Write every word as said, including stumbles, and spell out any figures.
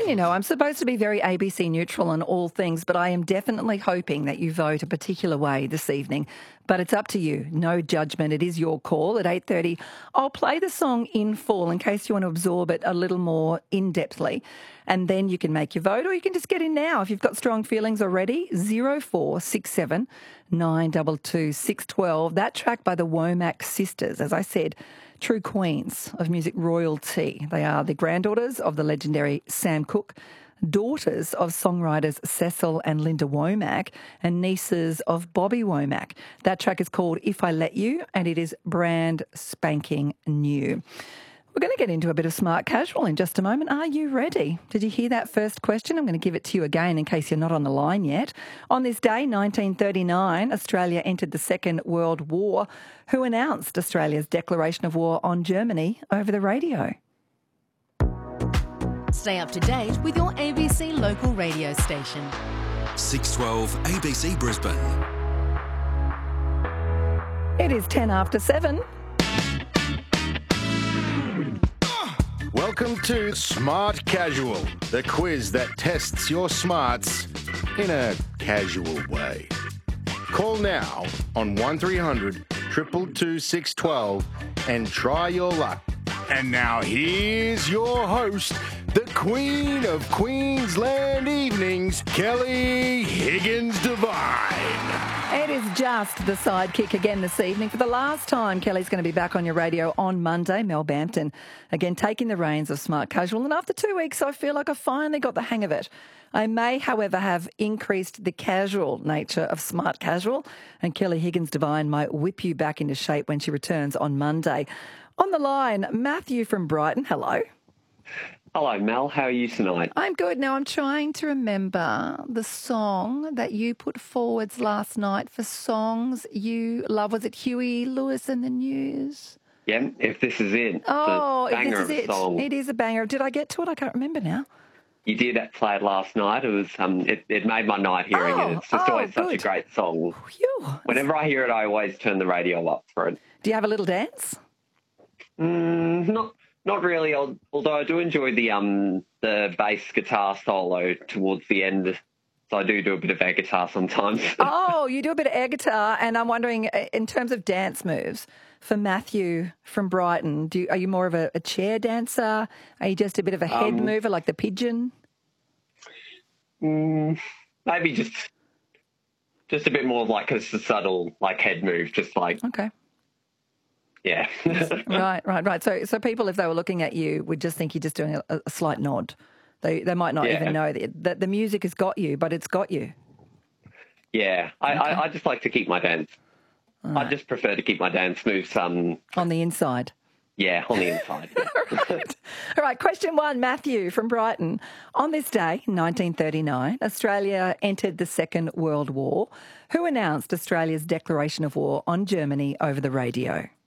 you know, I'm supposed to be very A B C neutral on all things, but I am definitely hoping that you vote a particular way this evening. But it's up to you. No judgment. It is your call. At eight thirty, I'll play the song in full in case you want to absorb it a little more in-depthly. And then you can make your vote, or you can just get in now if you've got strong feelings already. zero four six seven nine two two six one two. That track by the Womack sisters, as I said, true queens of music royalty. They are the granddaughters of the legendary Sam Cooke, daughters of songwriters Cecil and Linda Womack, and nieces of Bobby Womack. That track is called If I Let You, and it is brand spanking new. We're going to get into a bit of smart casual in just a moment. Are you ready? Did you hear that first question? I'm going to give it to you again in case you're not on the line yet. On this day, nineteen thirty-nine, Australia entered the Second World War. Who announced Australia's declaration of war on Germany over the radio? Stay up to date with your A B C local radio station. six twelve A B C Brisbane. It is ten after seven. Welcome to Smart Casual, the quiz that tests your smarts in a casual way. Call now on one three hundred two two two six one two and try your luck. And now here's your host, the Queen of Queensland Evenings, Kelly Higgins Devine. It is just the sidekick again this evening. For the last time, Kelly's going to be back on your radio on Monday. Mel Bampton, again, taking the reins of Smart Casual. And after two weeks, I feel like I finally got the hang of it. I may, however, have increased the casual nature of Smart Casual, and Kelly Higgins Devine might whip you back into shape when she returns on Monday. On the line, Matthew from Brighton. Hello. Hello, Mel. How are you tonight? I'm good. Now, I'm trying to remember the song that you put forwards last night for songs you love. Was it Huey Lewis and the News? Yeah, If This Is It. Oh, it's a banger If This Is of a It. song. It is a banger. Did I get to it? I can't remember now. You did play it last night. It was um, it, it made my night hearing Oh, it. It's just oh, always such a good. great song. Phew. Whenever I hear it, I always turn the radio up for it. Do you have a little dance? Mm, not not really, al- although I do enjoy the um the bass guitar solo towards the end. So I do do a bit of air guitar sometimes. Oh, you do a bit of air guitar, and I'm wondering, uh, in terms of dance moves, for Matthew from Brighton, do you, are you more of a, a chair dancer? Are you just a bit of a head Um, mover, like the pigeon? Mm, maybe just just a bit more of like a subtle like head move, just like Okay. yeah. Right, right, right. So, so people, if they were looking at you, would just think you're just doing a, a slight nod. They they might not Yeah. even know that, that the music has got you, but it's got you. Yeah, I, I, I just like to keep my dance. I just prefer to keep my dance moves, um, On the inside. yeah, on the inside. Right. All right, question one, Matthew from Brighton. On this day, nineteen thirty-nine, Australia entered the Second World War. Who announced Australia's declaration of war on Germany over the radio?